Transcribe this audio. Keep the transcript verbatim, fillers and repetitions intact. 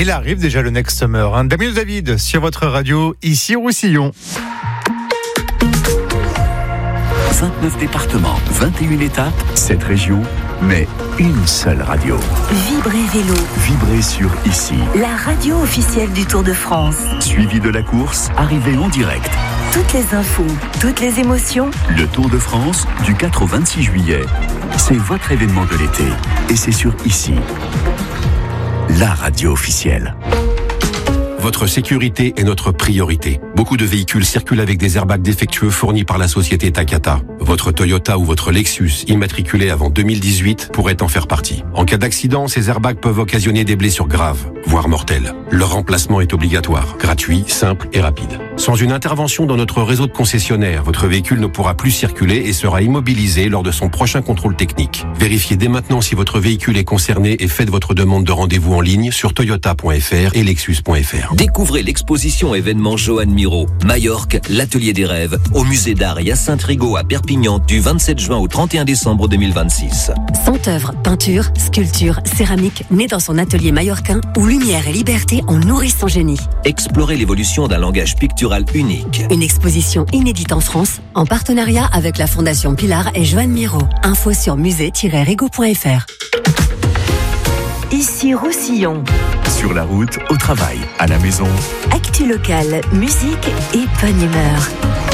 il arrive déjà le Next Summer. Hein. Damien David sur votre radio, ici Roussillon. vingt-neuf départements, vingt et une étapes, sept régions, mais une seule radio. Vibrez Vélo. Vibrez sur Ici. La radio officielle du Tour de France. Suivi de la course, arrivée en direct. Toutes les infos, toutes les émotions. Le Tour de France, du quatre au vingt-six juillet. C'est votre événement de l'été. Et c'est sur Ici. La radio officielle. Votre sécurité est notre priorité. Beaucoup de véhicules circulent avec des airbags défectueux fournis par la société Takata. Votre Toyota ou votre Lexus, immatriculé avant deux mille dix-huit, pourrait en faire partie. En cas d'accident, ces airbags peuvent occasionner des blessures graves, voire mortelles. Leur remplacement est obligatoire, gratuit, simple et rapide. Sans une intervention dans notre réseau de concessionnaires, votre véhicule ne pourra plus circuler et sera immobilisé lors de son prochain contrôle technique. Vérifiez dès maintenant si votre véhicule est concerné et faites votre demande de rendez-vous en ligne sur toyota point f r et lexus point f r. Découvrez l'exposition événement Johan Miro, Majorque, l'Atelier des Rêves, au Musée d'Art Hyacinthe Rigaud à Perpignan du vingt-sept juin au trente et un décembre deux mille vingt-six. Cent œuvres, peinture, sculpture, céramique, nées dans son atelier mallorquin où lumière et liberté ont nourri son génie. Explorez l'évolution d'un langage pictural unique. Une exposition inédite en France, en partenariat avec la Fondation Pilar et Johan Miro. Info sur musée tiret rigaud point f r. Ici Roussillon. Sur la route, au travail, à la maison. Actu locale, musique et bonne humeur.